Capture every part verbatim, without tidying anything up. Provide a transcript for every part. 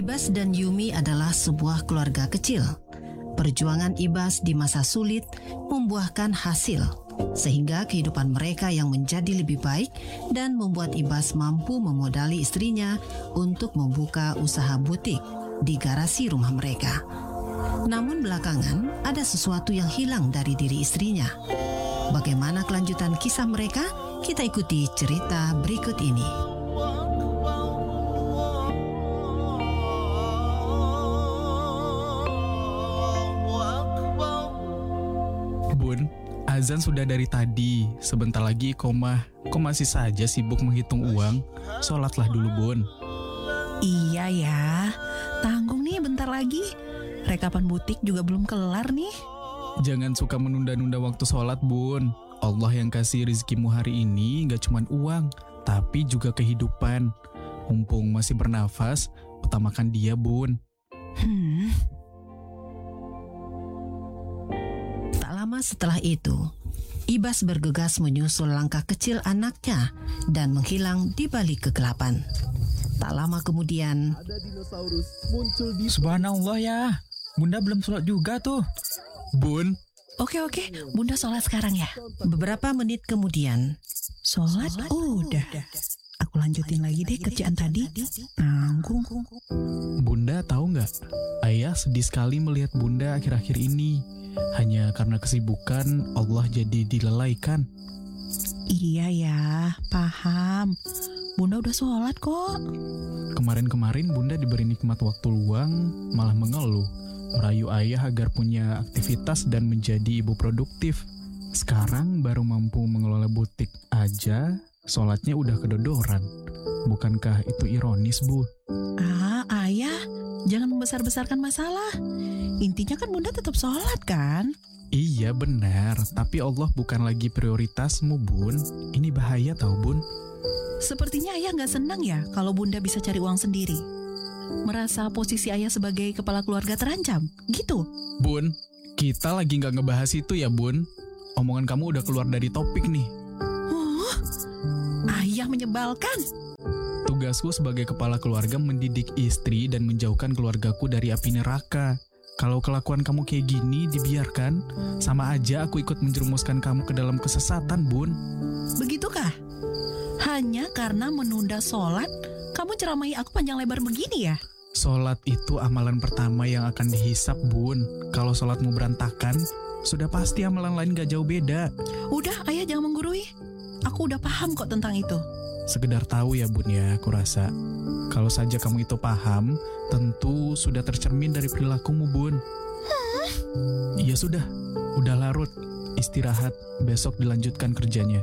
Ibas dan Yumi adalah sebuah keluarga kecil. Perjuangan Ibas di masa sulit membuahkan hasil, sehingga kehidupan mereka yang menjadi lebih baik dan membuat Ibas mampu memodali istrinya untuk membuka usaha butik di garasi rumah mereka. Namun belakangan ada sesuatu yang hilang dari diri istrinya. Bagaimana kelanjutan kisah mereka? Kita ikuti cerita berikut ini. Bun, azan sudah dari tadi. Sebentar lagi koma. Kok masih saja sibuk menghitung uang? Sholatlah dulu, Bun. Iya ya, tanggung nih bentar lagi. Rekapan butik juga belum kelar nih. Jangan suka menunda-nunda waktu sholat, Bun. Allah yang kasih rezekimu hari ini gak cuma uang, tapi juga kehidupan. Mumpung masih bernafas, utamakan dia, Bun. Hmm. Tak lama setelah itu, Ibas bergegas menyusul langkah kecil anaknya dan menghilang di balik kegelapan. Tak lama kemudian, ada dinosaurus muncul di Subhanallah ya, Bunda belum sholat juga tuh. Bun, Oke oke, Bunda sholat sekarang ya. beberapa menit kemudian, Sholat, udah. Aku lanjutin lagi deh kerjaan tadi. Tanggung. Bunda tahu nggak? Ayah sedih sekali melihat Bunda akhir-akhir ini. Hanya karena kesibukan, Allah jadi dilelaikan. Iya ya, paham. Bunda udah sholat kok. Kemarin-kemarin Bunda diberi nikmat waktu luang, malah mengeluh. Merayu ayah agar punya aktivitas dan menjadi ibu produktif. Sekarang baru mampu mengelola butik aja, sholatnya udah kedodoran. Bukankah itu ironis, Bu? Ah, ayah, jangan membesar-besarkan masalah. Intinya kan Bunda tetap sholat kan? Iya benar, tapi Allah bukan lagi prioritasmu, Bun. Ini bahaya tau, Bun. Sepertinya ayah nggak senang ya kalau Bunda bisa cari uang sendiri. Merasa posisi ayah sebagai kepala keluarga terancam, gitu? Bun, kita lagi nggak ngebahas itu ya, Bun. Omongan kamu udah keluar dari topik nih. Oh, ayah menyebalkan. Tugasku sebagai kepala keluarga mendidik istri dan menjauhkan keluargaku dari api neraka. Kalau kelakuan kamu kayak gini dibiarkan, sama aja aku ikut menjerumuskan kamu ke dalam kesesatan, Bun. Begitukah? Hanya karena menunda sholat, kamu ceramahi aku panjang lebar begini ya? Sholat itu amalan pertama yang akan dihisap, Bun. Kalau sholatmu berantakan, sudah pasti amalan lain gak jauh beda. Udah, ayah jangan menggurui. Aku udah paham kok tentang itu. Sekedar tahu ya, Bun ya, aku rasa. Kalau saja kamu itu paham, tentu sudah tercermin dari perilakumu, Bun. Hmm. Iya sudah, udah larut. Istirahat, besok dilanjutkan kerjanya.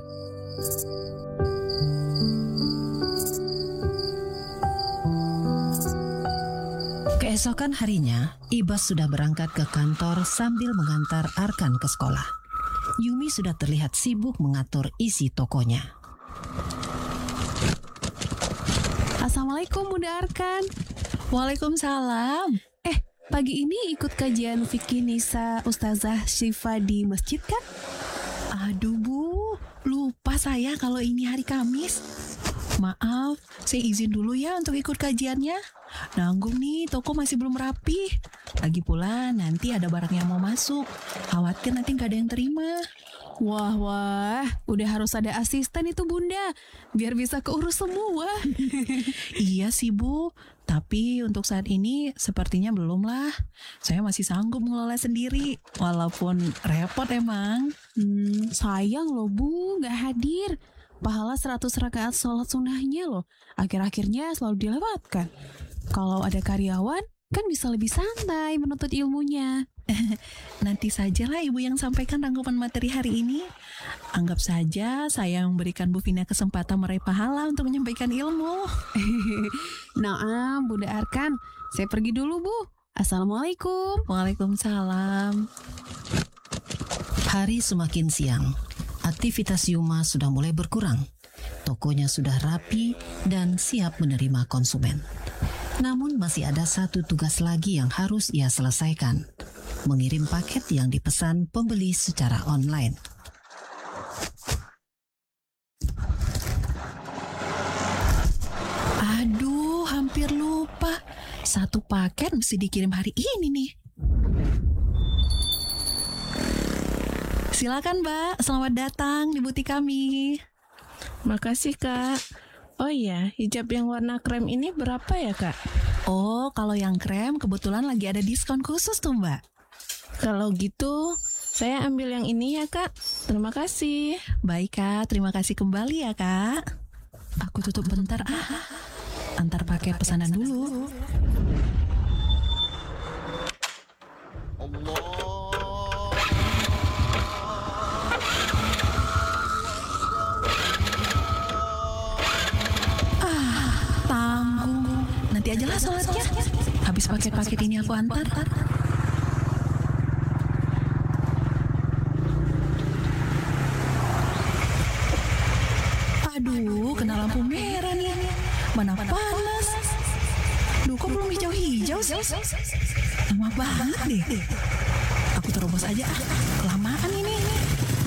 keesokan harinya, Ibas sudah berangkat ke kantor sambil mengantar Arkan ke sekolah. Yumi sudah terlihat sibuk mengatur isi tokonya. Assalamualaikum Bunda Arkan. Waalaikumsalam. Eh, pagi ini ikut kajian fikih Nisa Ustazah Syifa di masjid kan? Aduh Bu, lupa saya kalau ini hari Kamis. Maaf, saya izin dulu ya untuk ikut kajiannya. Nanggung nih, toko masih belum rapi. Lagi pula nanti ada barang yang mau masuk. Khawatir nanti gak ada yang terima. Wah, wah, udah harus ada asisten itu Bunda, biar bisa keurus semua. Iya sih Bu, tapi untuk saat ini sepertinya belum lah. Saya masih sanggup mengelola sendiri, walaupun repot emang. Hmm, sayang loh Bu, gak hadir. Pahala seratus rakaat sholat sunnahnya loh, akhir-akhirnya selalu dilewatkan. Kalau ada karyawan, kan bisa lebih santai menuntut ilmunya. Nanti sajalah Ibu yang sampaikan rangkuman materi hari ini. Anggap saja saya memberikan Bu Vina kesempatan meraih pahala untuk menyampaikan ilmu. Naam, Bunda Arkan, saya pergi dulu Bu. Assalamualaikum. Waalaikumsalam. Hari semakin siang. Aktivitas Yuma sudah mulai berkurang. Tokonya sudah rapi dan siap menerima konsumen. Namun masih ada satu tugas lagi yang harus ia selesaikan. Mengirim paket yang dipesan pembeli secara online. Aduh, hampir lupa. Satu paket mesti dikirim hari ini nih. Silakan Mbak, selamat datang di butik kami. Makasih Kak. Oh iya, hijab yang warna krem ini berapa ya Kak? Oh, kalau yang krem kebetulan lagi ada diskon khusus tuh Mbak. Kalau gitu, saya ambil yang ini ya Kak. Terima kasih. Baik Kak, terima kasih kembali ya Kak. Aku tutup bentar ah. Antar paket pesanan dulu. Ah, tanggung. Nanti aja lah sholatnya. Habis paket-paket ini aku antar. Aduh, kena lampu merah nih. Mana panas. Duh, kok belum hijau-hijau sih? Lama banget deh. Aku terobos aja ah.